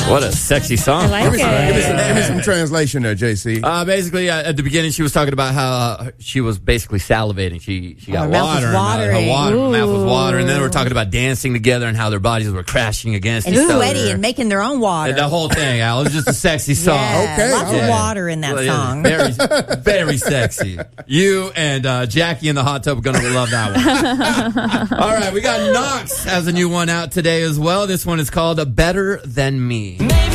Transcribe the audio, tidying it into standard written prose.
What a sexy song. I like Give me some translation there, JC. Basically, at the beginning, she was talking about how she was basically salivating. She got water. Her mouth was watering. And then we're talking about dancing together and how their bodies were crashing against each other. Sweaty and making their own water. And the whole thing, Al. It was just a sexy song. Yeah, Okay. lots of water in that song. Very, very sexy. You and Jackie in the hot tub are going to love that one. All right, we got Knox has a new one out today as well. This one is called Better Than Me. Maybe